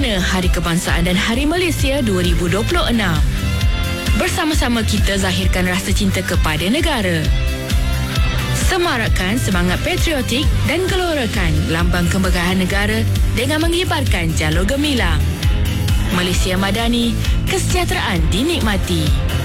Bagaimana Hari Kebangsaan dan Hari Malaysia 2026? Bersama-sama kita zahirkan rasa cinta kepada negara. Semarakkan semangat patriotik dan gelorakan lambang kemegahan negara dengan mengibarkan jalur gemilang. Malaysia Madani, kesejahteraan dinikmati.